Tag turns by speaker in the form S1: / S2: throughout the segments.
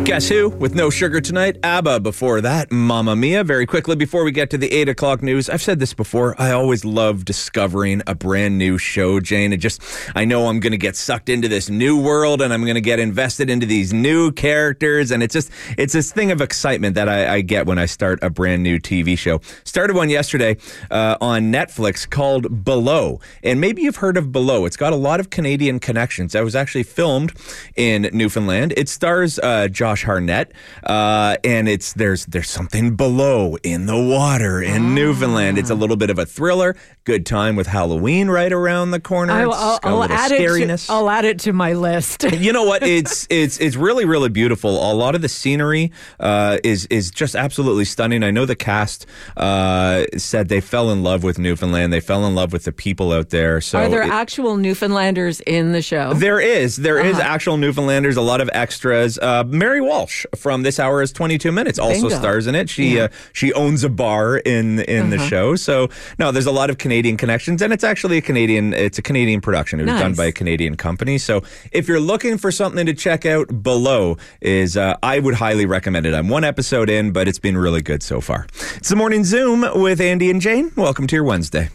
S1: Guess Who with No Sugar Tonight. ABBA before that. Mamma Mia. Very quickly before we get to the 8 o'clock news, I've said this before, I always love discovering a brand new show, Jane. I know I'm going to get sucked into this new world and I'm going to get invested into these new characters. And it's this thing of excitement that I get when I start a brand new TV show. Started one yesterday on Netflix called Below. And maybe you've heard of Below. It's got a lot of Canadian connections. I was actually filmed in Newfoundland. It stars Josh Hartnett, and there's something below in the water in Newfoundland. It's a little bit of a thriller. Good time with Halloween right around the corner.
S2: I'll add it to my list.
S1: You know what? It's really, really beautiful. A lot of the scenery is just absolutely stunning. I know the cast said they fell in love with Newfoundland. They fell in love with the people out there. So
S2: are there actual Newfoundlanders in the show?
S1: There is actual Newfoundlanders. A lot of extras. Mary Walsh from This Hour Is 22 Minutes also stars in it. She owns a bar in the show. So no, there's a lot of Canadian connections, and it's actually a Canadian production. It was done by a Canadian company. So if you're looking for something to check out, Below is I would highly recommend it. I'm one episode in, but it's been really good so far. It's the Morning Zoom with Andy and Jane. Welcome to your Wednesday.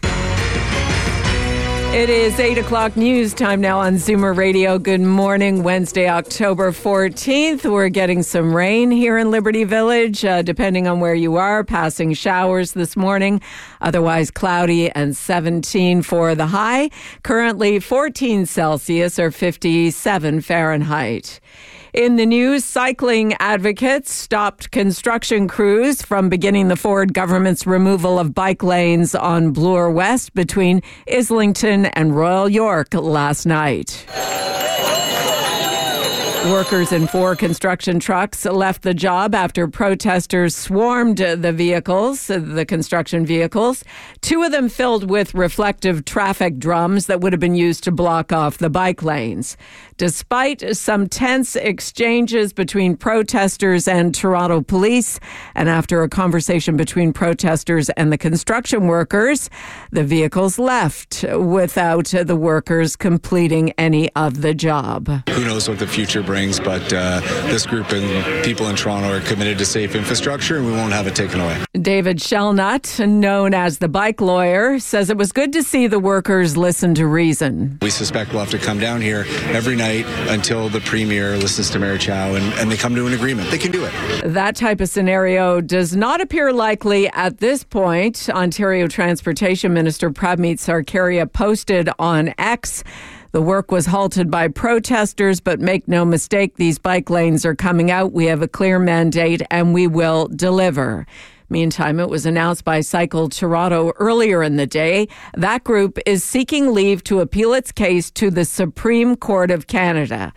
S2: It is 8 o'clock news time now on Zoomer Radio. Good morning, Wednesday, October 14th. We're getting some rain here in Liberty Village, depending on where you are. Passing showers this morning, otherwise cloudy, and 17 for the high. Currently 14 Celsius or 57 Fahrenheit. In the news, cycling advocates stopped construction crews from beginning the Ford government's removal of bike lanes on Bloor West between Islington and Royal York last night. Workers in 4 construction trucks left the job after protesters swarmed the construction vehicles. 2 of them filled with reflective traffic drums that would have been used to block off the bike lanes. Despite some tense exchanges between protesters and Toronto police, and after a conversation between protesters and the construction workers, the vehicles left without the workers completing any of the job.
S3: Who knows what the future brings, but this group and people in Toronto are committed to safe infrastructure, and we won't have it taken away.
S2: David Shellnut, known as the bike lawyer, says it was good to see the workers listen to reason.
S3: We suspect we'll have to come down here every night until the Premier listens to Mayor Chow and they come to an agreement. They can do it.
S2: That type of scenario does not appear likely at this point. Ontario Transportation Minister Prabmeet Sarkaria posted on X, the work was halted by protesters, but make no mistake, these bike lanes are coming out. We have a clear mandate and we will deliver. Meantime, it was announced by Cycle Toronto earlier in the day that group is seeking leave to appeal its case to the Supreme Court of Canada.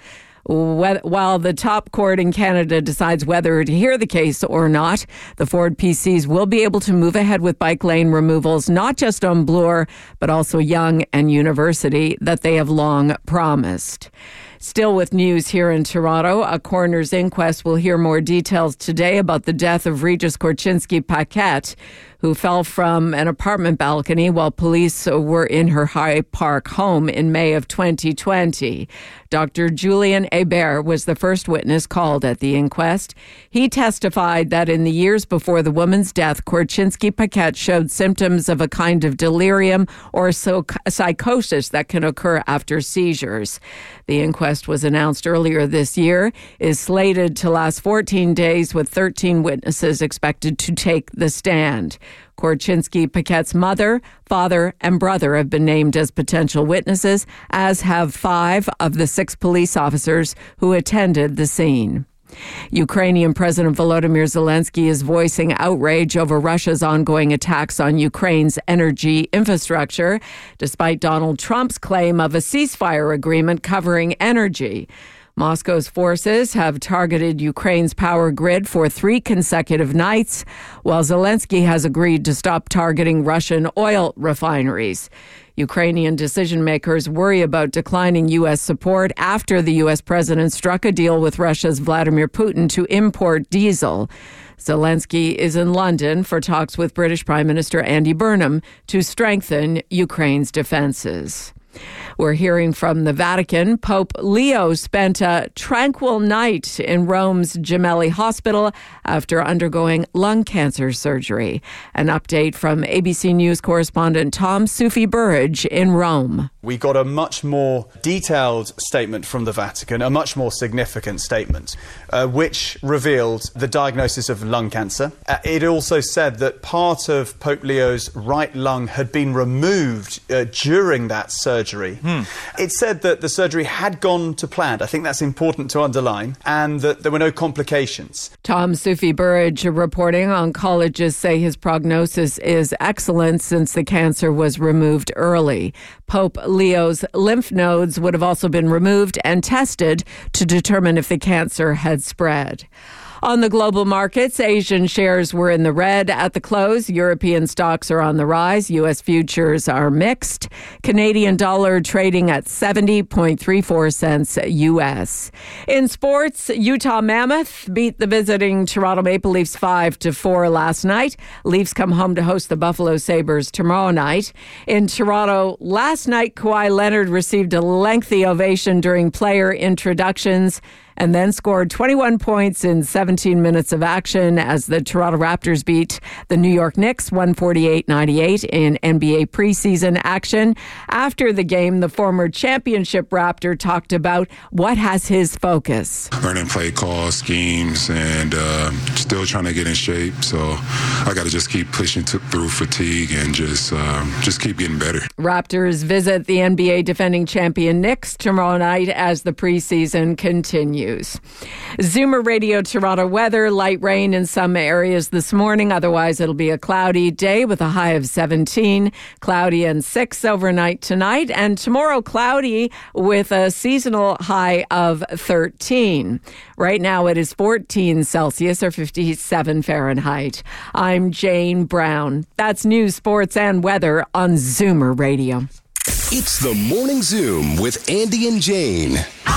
S2: While the top court in Canada decides whether to hear the case or not, the Ford PCs will be able to move ahead with bike lane removals, not just on Bloor, but also Yonge and University, that they have long promised. Still with news here in Toronto, a coroner's inquest will hear more details today about the death of Regis Korchinski-Paquette, who fell from an apartment balcony while police were in her High Park home in May of 2020. Dr. Julien Hébert was the first witness called at the inquest. He testified that in the years before the woman's death, Korchinski-Paquette showed symptoms of a kind of delirium or psychosis that can occur after seizures. The inquest was announced earlier this year, is slated to last 14 days with 13 witnesses expected to take the stand. Korchinski-Paquette's mother, father, and brother have been named as potential witnesses, as have 5 of the 6 police officers who attended the scene. Ukrainian President Volodymyr Zelensky is voicing outrage over Russia's ongoing attacks on Ukraine's energy infrastructure, despite Donald Trump's claim of a ceasefire agreement covering energy. Moscow's forces have targeted Ukraine's power grid for 3 consecutive nights, while Zelensky has agreed to stop targeting Russian oil refineries. Ukrainian decision makers worry about declining U.S. support after the U.S. president struck a deal with Russia's Vladimir Putin to import diesel. Zelensky is in London for talks with British Prime Minister Andy Burnham to strengthen Ukraine's defenses. We're hearing from the Vatican. Pope Leo spent a tranquil night in Rome's Gemelli Hospital after undergoing lung cancer surgery. An update from ABC News correspondent Tom Sufi Burridge in Rome.
S4: We got a much more detailed statement from the Vatican, a much more significant statement, which revealed the diagnosis of lung cancer. It also said that part of Pope Leo's right lung had been removed during that surgery. It said that the surgery had gone to plan. I think that's important to underline, and that there were no complications.
S2: Tom Sufi Burridge reporting. Oncologists say his prognosis is excellent since the cancer was removed early. Pope Leo's lymph nodes would have also been removed and tested to determine if the cancer had spread. On the global markets, Asian shares were in the red at the close. European stocks are on the rise. U.S. futures are mixed. Canadian dollar trading at 70.34 cents U.S. In sports, Utah Mammoth beat the visiting Toronto Maple Leafs 5-4 last night. Leafs come home to host the Buffalo Sabres tomorrow night. In Toronto, last night, Kawhi Leonard received a lengthy ovation during player introductions and then scored 21 points in 17 minutes of action as the Toronto Raptors beat the New York Knicks 148-98 in NBA preseason action. After the game, the former championship Raptor talked about what has his focus.
S5: Learning play calls, schemes, and still trying to get in shape. So I got to just keep pushing through fatigue and just keep getting better.
S2: Raptors visit the NBA defending champion Knicks tomorrow night as the preseason continues. Zoomer Radio Toronto weather, light rain in some areas this morning. Otherwise, it'll be a cloudy day with a high of 17, cloudy and 6 overnight tonight. And tomorrow, cloudy with a seasonal high of 13. Right now, it is 14 Celsius or 57 Fahrenheit. I'm Jane Brown. That's news, sports, and weather on Zoomer Radio.
S6: It's the Morning Zoom with Andy and Jane.